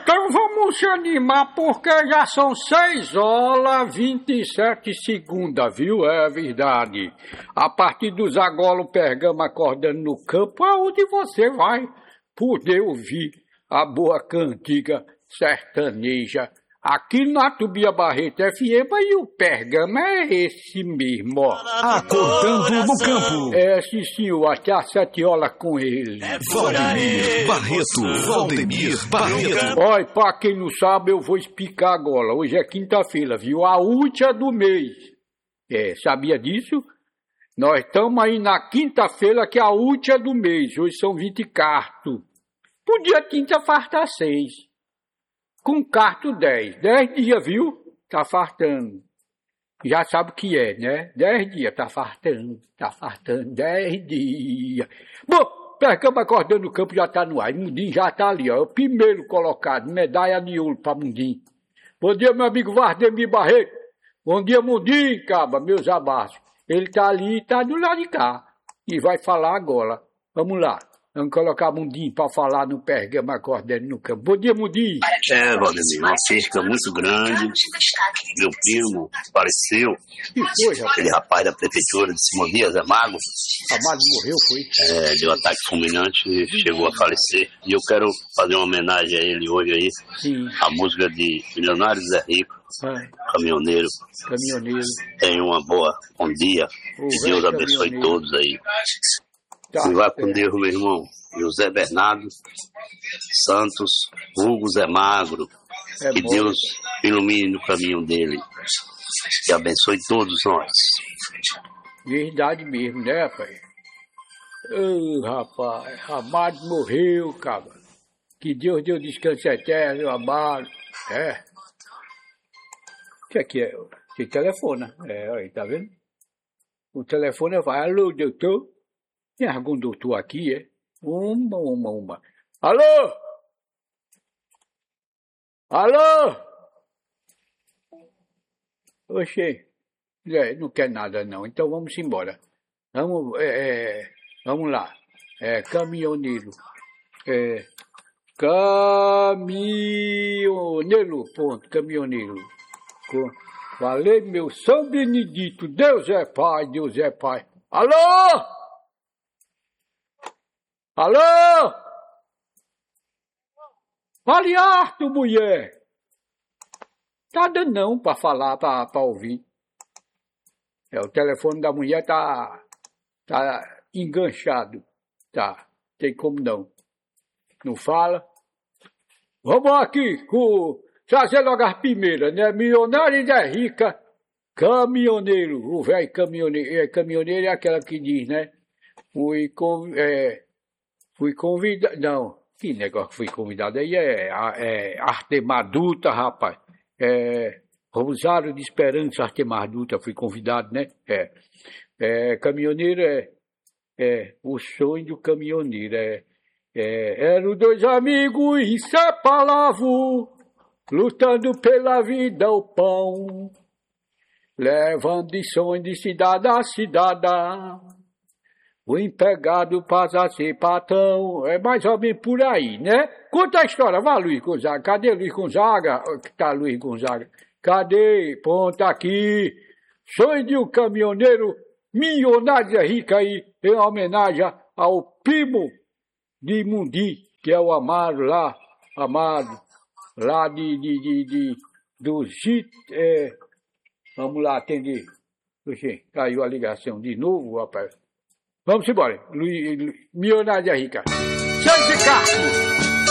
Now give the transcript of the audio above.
Então vamos se animar, porque já são 6h27, viu? É verdade. A partir dos agora o Pergamo acordando no campo, aonde você vai poder ouvir a boa cantiga sertaneja. Aqui na Tubia Barreto FM e o Pergamo é esse mesmo, ó. Acordando no campo. É, sim, senhor, até às 7 horas com ele. Valdemir Barreto. Valdemir Barreto. Olha, pra quem não sabe, eu vou explicar agora. Hoje é quinta-feira, viu? A última do mês. É, sabia disso? Nós estamos aí na quinta-feira, que é a última do mês. Hoje são 20 cartos. Por dia quinta farta 6. Com carto 10. 10 dias, viu? Tá fartando. Já sabe o que é, né? 10 dias, tá fartando. 10 dias. Bom, Pergamo acordando no campo já tá no ar. Mundim já tá ali, ó. É o primeiro colocado. Medalha de ouro pra Mundim. Bom dia, meu amigo Valdemir Barreto. Bom dia, Mundim, caba, meus abraços. Ele tá ali e tá do lado de cá. E vai falar agora. Vamos lá. Vamos colocar Mundim para falar no Pergamo acordando no campo. Bom dia, Mundim. Valdemir, uma perca muito grande. Meu primo faleceu. Que foi, rapaz? Aquele rapaz da prefeitura de Simonia, Zé Mago. Amado morreu, foi? Deu ataque fulminante e chegou a falecer. E eu quero fazer uma homenagem a ele hoje aí. Sim. A música de Milionário Zé Rico, Caminhoneiro. Tenha bom dia. Que Deus abençoe todos aí. Tá, e vai com Deus, meu irmão. José Bernardo Santos, Hugo Zé Magro. Que bom. Deus ilumine no caminho dele. E abençoe todos nós. Verdade mesmo, né, rapaz? Rapaz, Amado morreu, cara. Que Deus deu descanso eterno, Amado. O que é? Você telefona. Aí, tá vendo? O telefone vai, alô, doutor? Tem algum doutor aqui, é? Uma. Alô? Alô? Oxê, não quer nada não, então vamos embora. Vamos lá. Caminhoneiro. Caminhoneiro, ponto, caminhoneiro. Falei, meu São Benedito, Deus é Pai, Deus é Pai. Alô? Alô? Fale alto, mulher. Tá dando não pra falar, pra ouvir. O telefone da mulher tá enganchado. Tá, tem como não. Não fala. Vamos aqui, trazer logo as primeiras, né? Milionário e Zé Rica, caminhoneiro. O velho caminhoneiro. Caminhoneiro é aquela que diz, né? Fui convidado. Não, que negócio que fui convidado aí é Artemarduta, rapaz. Rosário de Esperança, Artemarduta, fui convidado, né? Caminhoneiro o sonho do caminhoneiro. Eram dois amigos inseparados, lutando pela vida, o pão, levando de sonho de cidade a cidade. O empregado passa a ser patrão. É mais ou menos por aí, né? Conta a história. Vá, Luiz Gonzaga. Cadê Luiz Gonzaga? Tá Luiz Gonzaga. Cadê? Ponta aqui. Sonho de um caminhoneiro milionário e rico aí, em homenagem ao primo de Mundi, que é o Amado lá do Gito. Vamos lá atender. Oxê, caiu a ligação de novo, rapaz. Vamos embora. Milionária rica. Sai de carro.